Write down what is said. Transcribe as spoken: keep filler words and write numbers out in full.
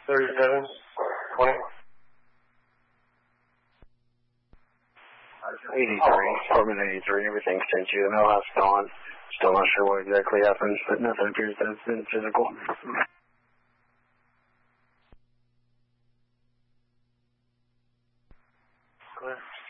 thirty-seven, twenty. eighty-three, Department eighty-three, everything's sent you. The mailhouse gone. Still not sure what exactly happened, but nothing appears that it's been physical. Clear.